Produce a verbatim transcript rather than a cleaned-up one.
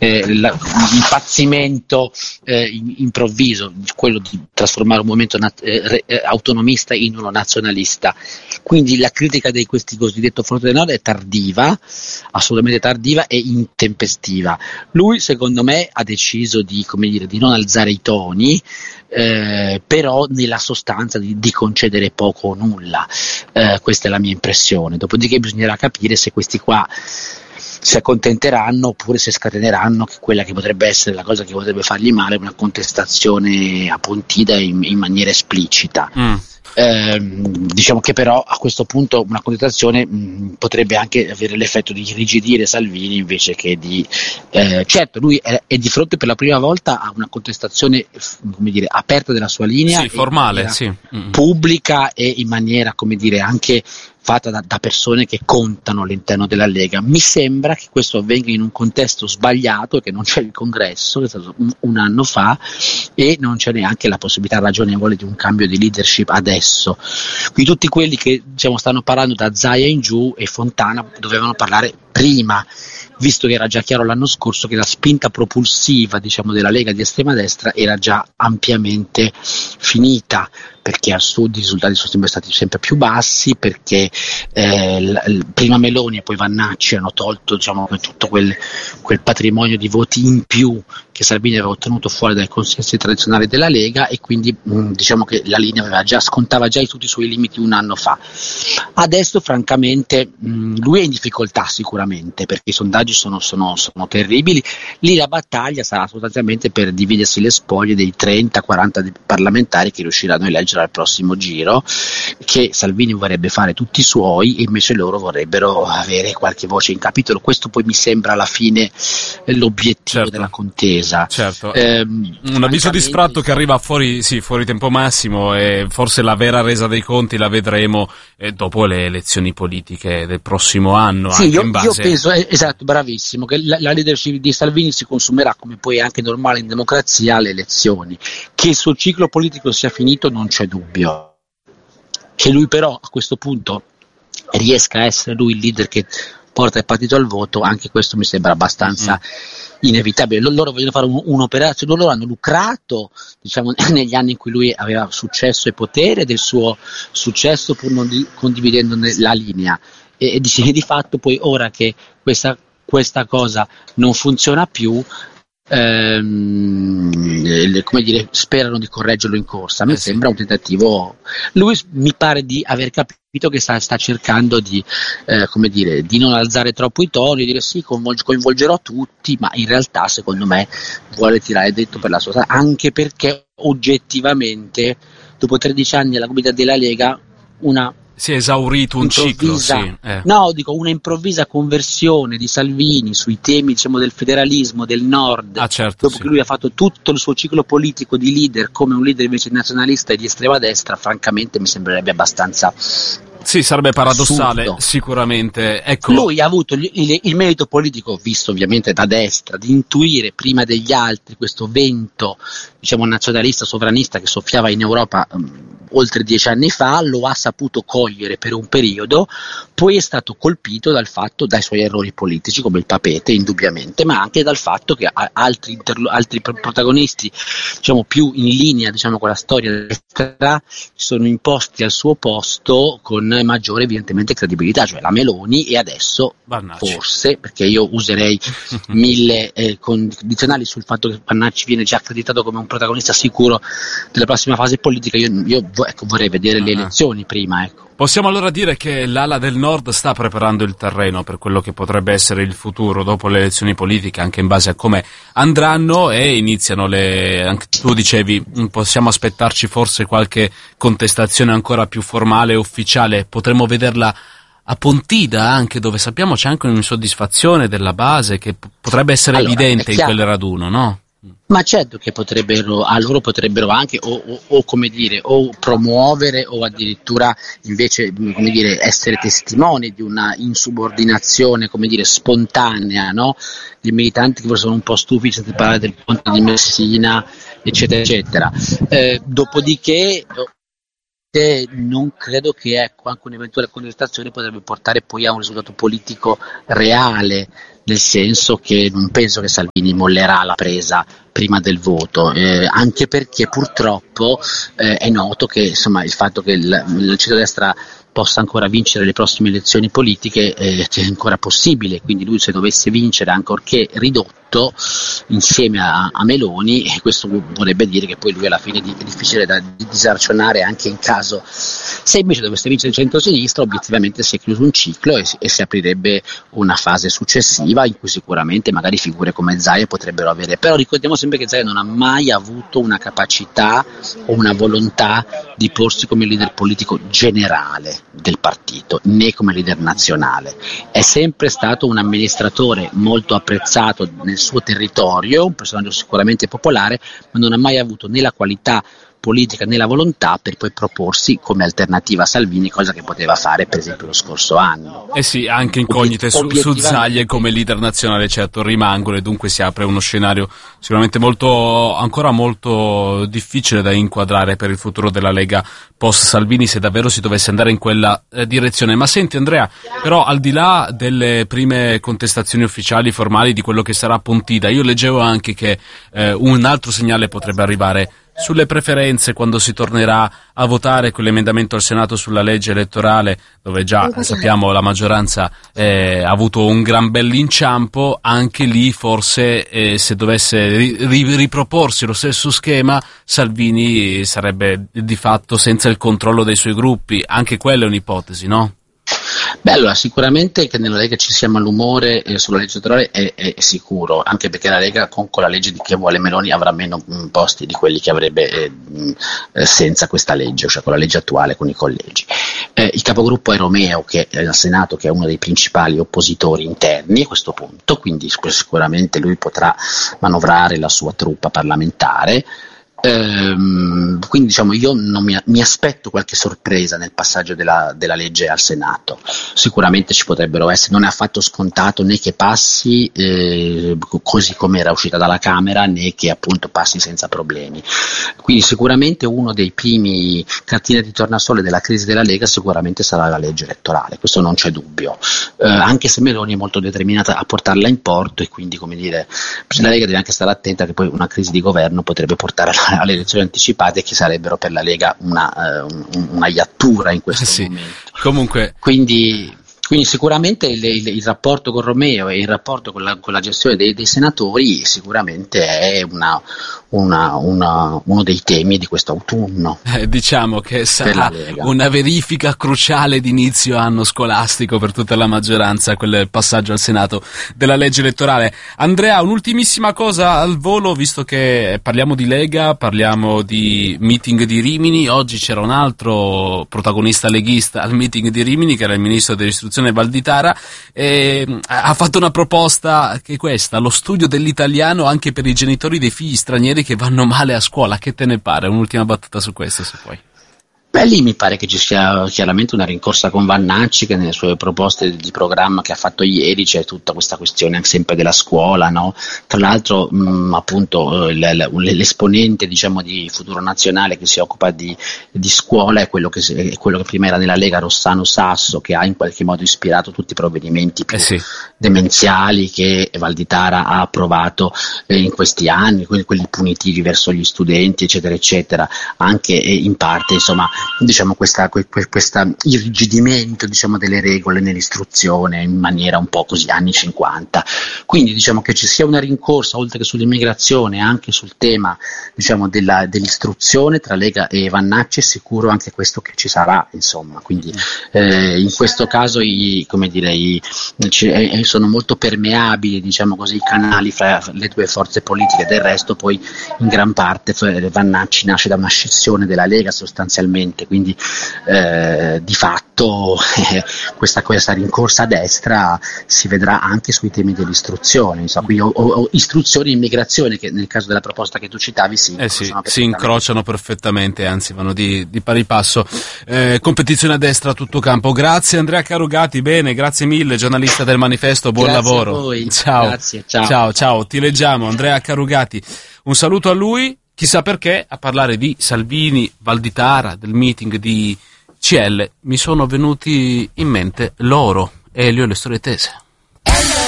eh, la, l'impazzimento eh, improvviso, quello di trasformare un movimento nat- eh, autonomista in uno nazionalista. Quindi la critica di questi cosiddetto Fronte del Nord è tardiva, assolutamente tardiva e intempestiva. Lui secondo me ha deciso di, come dire, di non alzare i toni, eh, però nella sostanza di, di concedere poco o nulla, eh, questa è la mia impressione. Dopodiché bisognerà capire se questi qua si accontenteranno oppure se scateneranno che quella che potrebbe essere la cosa che potrebbe fargli male, una contestazione appuntita in, in maniera esplicita. Mm. Eh, diciamo che però a questo punto una contestazione mh, potrebbe anche avere l'effetto di irrigidire Salvini invece che di eh, certo lui è, è di fronte per la prima volta a una contestazione, come dire, aperta della sua linea, sì, formale, sì. pubblica e in maniera, come dire, anche fatta da, da persone che contano all'interno della Lega. Mi sembra che questo avvenga in un contesto sbagliato, che non c'è il congresso, che è stato un, un anno fa, e non c'è neanche la possibilità ragionevole di un cambio di leadership adesso. Quindi tutti quelli che, diciamo, stanno parlando da Zaia in giù e Fontana dovevano parlare prima, visto che era già chiaro l'anno scorso che la spinta propulsiva, diciamo, della Lega di estrema destra era già ampiamente finita, perché al sud i risultati sono sempre stati sempre più bassi, perché eh, l- l- prima Meloni e poi Vannacci hanno tolto, diciamo, tutto quel, quel patrimonio di voti in più che Salvini aveva ottenuto fuori dai consensi tradizionali della Lega, e quindi mh, diciamo che la linea aveva già, scontava già tutti i suoi limiti un anno fa. Adesso francamente mh, lui è in difficoltà sicuramente, perché i sondaggi sono, sono, sono terribili. Lì la battaglia sarà sostanzialmente per dividersi le spoglie dei trenta quaranta parlamentari che riusciranno a eleggere al prossimo giro, che Salvini vorrebbe fare tutti i suoi e invece loro vorrebbero avere qualche voce in capitolo. Questo poi mi sembra alla fine l'obiettivo, certo, della contesa. Certo. Eh, un avviso di sfratto che arriva fuori, sì, fuori tempo massimo, e forse la vera resa dei conti la vedremo eh, dopo le elezioni politiche del prossimo anno. Sì, anche io, in base... io penso, eh, esatto, bravissimo, che la, la leadership di Salvini si consumerà, come poi è anche normale in democrazia, alle elezioni. Che il suo ciclo politico sia finito non c'è dubbio. Che lui però a questo punto riesca a essere lui il leader che porta il partito al voto, anche questo mi sembra abbastanza mm. inevitabile. Loro vogliono fare un, un'operazione, loro hanno lucrato, diciamo, negli anni in cui lui aveva successo e potere del suo successo, pur non di, condividendo la linea, e, e di, di fatto poi ora che questa, questa cosa non funziona più, Ehm, come dire, sperano di correggerlo in corsa. A me eh sì. sembra un tentativo. Lui mi pare di aver capito che sta, sta cercando di, eh, come dire, di non alzare troppo i toni, dire sì, coinvolg- coinvolgerò tutti, ma in realtà secondo me vuole tirare dritto per la sua strada, anche perché oggettivamente dopo tredici anni alla guida della Lega una si è esaurito un ciclo, sì. Eh. No, dico, una improvvisa conversione di Salvini sui temi, diciamo, del federalismo del nord, ah, certo, dopo sì. che lui ha fatto tutto il suo ciclo politico di leader come un leader invece nazionalista e di estrema destra, francamente mi sembrerebbe abbastanza Sì, sarebbe paradossale, assurdo. Sicuramente. Ecco. Lui ha avuto il, il, il merito politico, visto ovviamente da destra, di intuire prima degli altri questo vento, diciamo, nazionalista, sovranista che soffiava in Europa um, oltre dieci anni fa, lo ha saputo cogliere per un periodo, poi è stato colpito dal fatto, dai suoi errori politici come il Papete, indubbiamente, ma anche dal fatto che altri, interlo- altri protagonisti, diciamo, più in linea, diciamo, con la storia destra, sono imposti al suo posto con maggiore evidentemente credibilità, cioè la Meloni e adesso Vannacci. Forse, perché io userei mille eh, condizionali sul fatto che Vannacci viene già accreditato come un protagonista sicuro della prossima fase politica, io, io ecco, vorrei vedere uh-huh. le elezioni prima, ecco. Possiamo allora dire che l'ala del nord sta preparando il terreno per quello che potrebbe essere il futuro dopo le elezioni politiche, anche in base a come andranno, e iniziano le, anche tu dicevi, possiamo aspettarci forse qualche contestazione ancora più formale e ufficiale, potremmo vederla a Pontida anche, dove sappiamo c'è anche un'insoddisfazione della base che p- potrebbe essere allora, evidente in quel raduno, no? Ma certo che potrebbero, a loro potrebbero anche o, o, o come dire, o promuovere o addirittura invece, come dire, essere testimoni di una insubordinazione, come dire, spontanea, no? Gli militanti che forse sono un po' stufi di parlare del ponte di Messina, eccetera, eccetera. Eh, dopodiché non credo che ecco, anche un'eventuale contestazione potrebbe portare poi a un risultato politico reale, nel senso che non penso che Salvini mollerà la presa prima del voto, eh, anche perché purtroppo eh, è noto che insomma, il fatto che il, il centrodestra possa ancora vincere le prossime elezioni politiche eh, è ancora possibile, quindi lui se dovesse vincere ancorché ridotto insieme a, a Meloni, e questo vorrebbe dire che poi lui alla fine è difficile da disarcionare anche in caso, se invece dovesse vincere il centro-sinistra obiettivamente si è chiuso un ciclo e, e si aprirebbe una fase successiva in cui sicuramente magari figure come Zaia potrebbero avere, però ricordiamo sempre che Zaia non ha mai avuto una capacità o una volontà di porsi come leader politico generale del partito, né come leader nazionale. È sempre stato un amministratore molto apprezzato nel suo territorio, un personaggio sicuramente popolare, ma non ha mai avuto né la qualità politica né la volontà per poi proporsi come alternativa a Salvini, cosa che poteva fare per esempio lo scorso anno. Eh sì, anche incognite su, su Zaia come leader nazionale certo rimangono, e dunque si apre uno scenario sicuramente molto ancora molto difficile da inquadrare per il futuro della Lega post Salvini, se davvero si dovesse andare in quella eh, direzione. Ma senti Andrea, però al di là delle prime contestazioni ufficiali formali di quello che sarà Pontida, io leggevo anche che eh, un altro segnale potrebbe arrivare sulle preferenze quando si tornerà a votare quell'emendamento al Senato sulla legge elettorale, dove già sappiamo la maggioranza eh, ha avuto un gran bell'inciampo. Anche lì forse eh, se dovesse ri- riproporsi lo stesso schema, Salvini sarebbe di fatto senza il controllo dei suoi gruppi. Anche quella è un'ipotesi, no? Beh, allora sicuramente che nella Lega ci sia malumore eh, sulla legge elettorale è, è sicuro, anche perché la Lega con, con la legge di che vuole Meloni avrà meno mh, posti di quelli che avrebbe eh, mh, senza questa legge, cioè con la legge attuale, con i collegi. Eh, il capogruppo è Romeo, che è al Senato, che è uno dei principali oppositori interni a questo punto, quindi sicuramente lui potrà manovrare la sua truppa parlamentare. Ehm, quindi diciamo io non mi, mi aspetto qualche sorpresa nel passaggio della, della legge al Senato. Sicuramente ci potrebbero essere, non è affatto scontato né che passi eh, così come era uscita dalla Camera, né che appunto passi senza problemi. Quindi sicuramente uno dei primi cartine di tornasole della crisi della Lega sicuramente sarà la legge elettorale, questo non c'è dubbio, eh, anche se Meloni è molto determinata a portarla in porto, e quindi come dire la Lega deve anche stare attenta che poi una crisi di governo potrebbe portare alla alle elezioni anticipate, che sarebbero per la Lega una, uh, una iattura in questo sì. momento. Comunque, quindi, quindi sicuramente il, il, il rapporto con Romeo e il rapporto con la, con la gestione dei, dei senatori sicuramente è una, una, una, uno dei temi di questo autunno. Eh, diciamo che sarà una verifica cruciale di inizio anno scolastico per tutta la maggioranza, quel passaggio al Senato della legge elettorale. Andrea, un'ultimissima cosa al volo, visto che parliamo di Lega, parliamo di meeting di Rimini. Oggi c'era un altro protagonista leghista al meeting di Rimini, che era il ministro dell'istruzione Valditara, e ha fatto una proposta che è questa: lo studio dell'italiano anche per i genitori dei figli stranieri che vanno male a scuola. Che te ne pare? Un'ultima battuta su questo, se puoi. Beh, lì mi pare che ci sia chiaramente una rincorsa con Vannacci, che nelle sue proposte di programma che ha fatto ieri c'è tutta questa questione anche sempre della scuola, no? Tra l'altro mh, appunto l'esponente diciamo di Futuro Nazionale che si occupa di, di scuola è quello, che, è quello che prima era nella Lega, Rossano Sasso, che ha in qualche modo ispirato tutti i provvedimenti più eh sì. demenziali che Valditara ha approvato eh, in questi anni, quelli, quelli punitivi verso gli studenti eccetera eccetera, anche eh, in parte insomma diciamo questa, questa irrigidimento diciamo delle regole nell'istruzione in maniera un po' così anni cinquanta. Quindi diciamo che ci sia una rincorsa oltre che sull'immigrazione anche sul tema diciamo della, dell'istruzione tra Lega e Vannacci, è sicuro anche questo che ci sarà, insomma. Quindi eh, in questo caso i, come dire, i, c- sono molto permeabili diciamo così i canali fra le due forze politiche. Del resto poi in gran parte Vannacci nasce da una scissione della Lega sostanzialmente, quindi eh, di fatto eh, questa, questa rincorsa a destra si vedrà anche sui temi dell'istruzione, insomma, quindi o, o istruzione e immigrazione, che nel caso della proposta che tu citavi si eh sì, si incrociano perfettamente, anzi vanno di, di pari passo. Eh, competizione a destra a tutto campo. Grazie Andrea Carugati, bene, grazie mille, giornalista del Manifesto, buon grazie lavoro. A voi. Ciao. Grazie, ciao. ciao, ciao, ti leggiamo Andrea Carugati. Un saluto a lui. chissà perché a parlare di Salvini, Valditara, del meeting di C L mi sono venuti in mente loro, Elio e le storie tese.